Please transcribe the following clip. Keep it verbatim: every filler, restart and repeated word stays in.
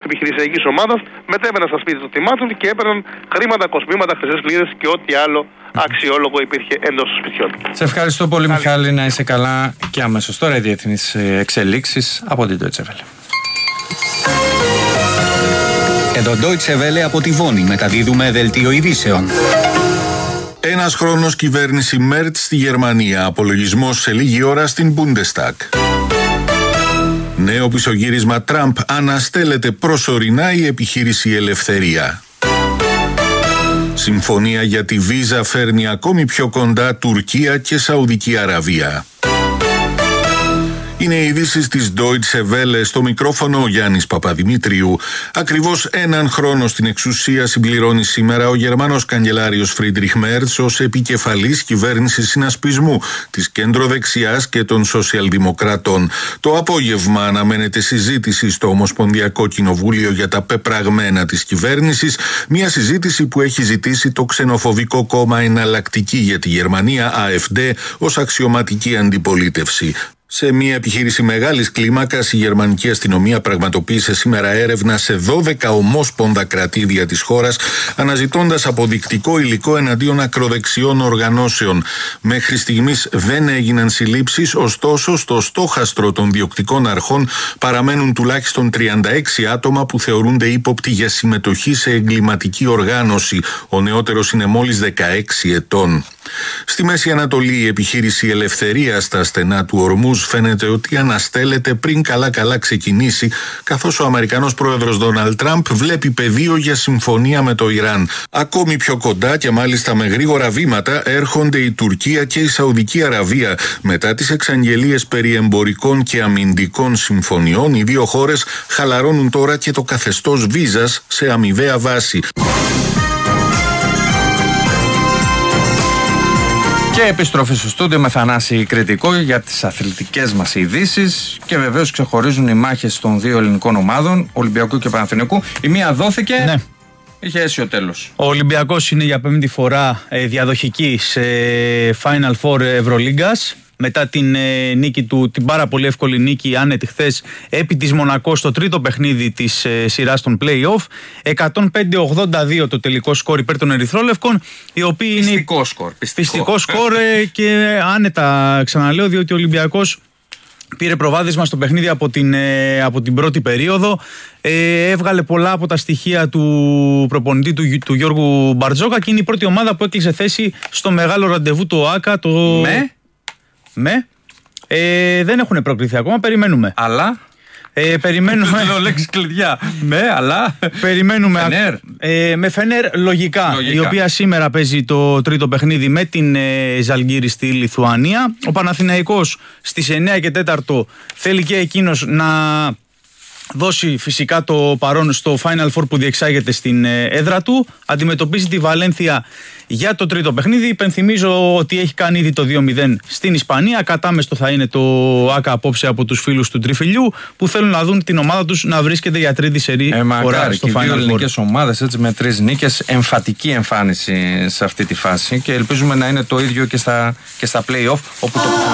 επιχειρησιακής ομάδας μετέβαιναν στα σπίτια των θυμάτων και έπαιρναν χρήματα, κοσμήματα, χρυσές λίρες και ό,τι άλλο αξιόλογο υπήρχε εντός των σπιτιών. Σε ευχαριστώ πολύ, Άλλη. Μιχάλη, να είσαι καλά. Και αμέσως τώρα οι διεθνείς εξελίξεις από την Deutsche Welle. Εδώ Deutsche Welle από τη Βόνη, μεταδίδουμε δελτίο ειδήσεων. Ένας χρόνος κυβέρνηση Μέρτ στη Γερμανία, απολογισμός σε λίγη ώρα στην Bundestag. Νέο πισωγύρισμα Τραμπ, αναστέλλεται προσωρινά η επιχείρηση Ελευθερία. Συμφωνία για τη βίζα φέρνει ακόμη πιο κοντά Τουρκία και Σαουδική Αραβία. Είναι οι ειδήσεις της Deutsche Welle, στο μικρόφωνο ο Γιάννης Παπαδημήτριου. Ακριβώς έναν χρόνο στην εξουσία συμπληρώνει σήμερα ο Γερμανός καγκελάριος Φρίντριχ Μέρτς ως επικεφαλής κυβέρνησης συνασπισμού της κεντροδεξιάς και των σοσιαλδημοκρατών. Το απόγευμα αναμένεται συζήτηση στο Ομοσπονδιακό Κοινοβούλιο για τα πεπραγμένα της κυβέρνησης, μια συζήτηση που έχει ζητήσει το ξενοφοβικό κόμμα Εναλλακτική για τη Γερμανία, έι εφ ντι, ως αξιωματική αντιπολίτευση. Σε μια επιχείρηση μεγάλης κλίμακας, η γερμανική αστυνομία πραγματοποίησε σήμερα έρευνα σε δώδεκα ομόσπονδα κρατήδια της χώρας, αναζητώντας αποδεικτικό υλικό εναντίον ακροδεξιών οργανώσεων. Μέχρι στιγμής δεν έγιναν συλλήψεις, ωστόσο στο στόχαστρο των διοκτικών αρχών παραμένουν τουλάχιστον τριάντα έξι άτομα που θεωρούνται ύποπτοι για συμμετοχή σε εγκληματική οργάνωση. Ο νεότερος είναι μόλις δεκαέξι ετών. Στη Μέση Ανατολή, η επιχείρηση Ελευθερία στα στενά του Ορμούζ φαίνεται ότι αναστέλλεται πριν καλά-καλά ξεκινήσει, καθώς ο Αμερικανός πρόεδρος Ντόναλντ Τραμπ βλέπει πεδίο για συμφωνία με το Ιράν. Ακόμη πιο κοντά και μάλιστα με γρήγορα βήματα έρχονται η Τουρκία και η Σαουδική Αραβία. Μετά τις εξαγγελίες περί εμπορικών και αμυντικών συμφωνιών, οι δύο χώρες χαλαρώνουν τώρα και το καθεστώς βίζας σε αμοιβαία βάση. Και επιστροφή στο στούντιο με Θανάση Κρητικό για τις αθλητικές μας ειδήσεις. Και βεβαίως ξεχωρίζουν οι μάχες των δύο ελληνικών ομάδων, Ολυμπιακού και Παναθηναϊκού. Η μία δόθηκε, ναι. Είχε αίσιο τέλος. Ο Ολυμπιακός είναι για πέμπτη φορά ε, διαδοχική σε Final Four Ευρωλίγκας. Μετά την ε, νίκη του, την πάρα πολύ εύκολη νίκη άνετη χθες επί της Μονακό στο τρίτο παιχνίδι της ε, σειράς των play-off. εκατόν πέντε ογδόντα δύο το τελικό σκορ υπέρ των Ερυθρόλευκων, οι οποίοι είναι πιστικό σκορ, πιστικό. πιστικό σκορ ε, και άνετα ξαναλέω, διότι ο Ολυμπιακός πήρε προβάδισμα στο παιχνίδι από την, ε, από την πρώτη περίοδο. Ε, έβγαλε πολλά από τα στοιχεία του προπονητή του, του Γιώργου Μπαρτζόκα και είναι η πρώτη ομάδα που έκλεισε θέση στο μεγάλο ραντεβού του ΟΑΚΑ. Το... Με... Με. Ε, δεν έχουν προκληθεί ακόμα, περιμένουμε. Αλλά. Ε, περιμένουμε. Λέω λέξη κλειδιά. Με, αλλά. Περιμένουμε. Φενέρ. Ε, με Φενέρ λογικά, λογικά. Η οποία σήμερα παίζει το τρίτο παιχνίδι με την ε, Ζαλγκύρη στη Λιθουανία. Ο Παναθηναϊκός στις εννιά και τέσσερα θέλει και εκείνος να δώσει φυσικά το παρόν στο Final Four που διεξάγεται στην έδρα του. Αντιμετωπίζει τη Βαλένθια για το τρίτο παιχνίδι. Υπενθυμίζω ότι έχει κάνει ήδη το δύο μηδέν στην Ισπανία. Κατάμεστο θα είναι το ΆΚΑ απόψε από τους φίλους του Τριφυλιού, που θέλουν να δουν την ομάδα τους να βρίσκεται για τρίτη σερί ε, φορά στο και Final Four. Δύο ελληνικές ομάδες έτσι, με τρεις νίκες, εμφατική εμφάνιση σε αυτή τη φάση και ελπίζουμε να είναι το ίδιο και στα, και στα play-off, όπου το